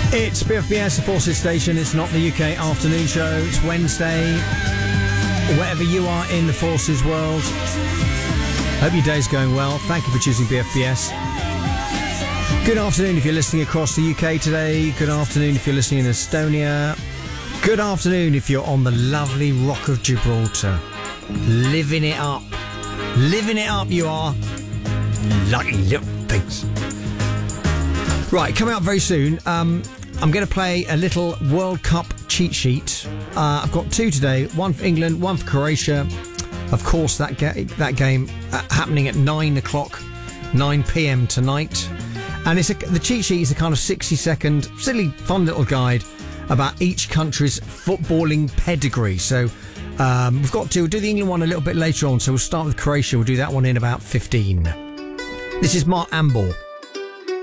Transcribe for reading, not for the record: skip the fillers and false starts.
It's BFBS, the Forces Station. It's not the UK afternoon show. It's Wednesday. Wherever you are in the Forces world, hope your day's going well. Thank you for choosing BFBS. Good afternoon if you're listening across the UK today. Good afternoon if you're listening in Estonia. Good afternoon if you're on the lovely Rock of Gibraltar. Living it up. Living it up, you are. Lucky little things. Right, coming up very soon, I'm going to play a little World Cup cheat sheet. I've got two today, one for England, one for Croatia. Of course, that game happening at 9 p.m. tonight. And the cheat sheet is a kind of 60-second, silly, fun little guide about each country's footballing pedigree. So we'll do the England one a little bit later on. So we'll start with Croatia. We'll do that one in about 15. This is Mark Amble.